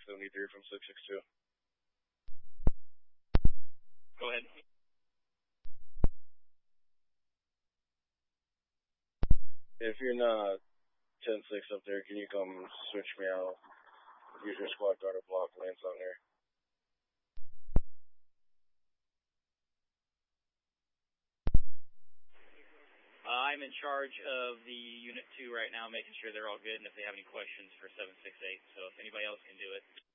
573 from 662. Go ahead. If you're not 10-6 up there, can you come switch me out? Use your squad car to block lanes on there. I'm in charge of the Unit 2 right now, making sure they're all good, and if they have any questions for 768. So if anybody else can do it,